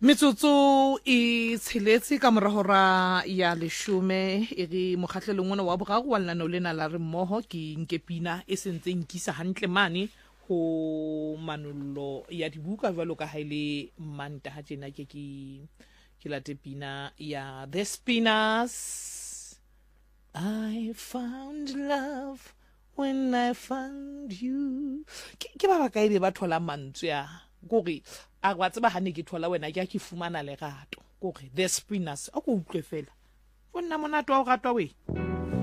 Metsotso e tsheletse ka morahora ya leshome e re mokgahlelong mona wa boraro wa lenaneo lena la re mmoho ke Nkepina e sentse nkisa hantle mane ho manollo ya dibuka jwalo ka ha ile Mantaha tjena ke late pina ya The Spinners. I found love when I found you. Ke ba bakae ba thola mantswe ya gore a wa tseba hane ke thola wena ke fumana lerato gore The Spinners a go utlwe fela bona monato wa go ratwa we.